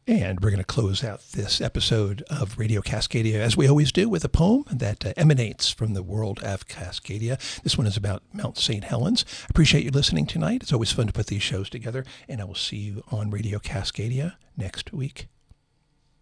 And we're going to close out this episode of Radio Cascadia, as we always do, with a poem that emanates from the world of Cascadia. This one is about Mount St. Helens. I appreciate you listening tonight. It's always fun to put these shows together, and I will see you on Radio Cascadia next week.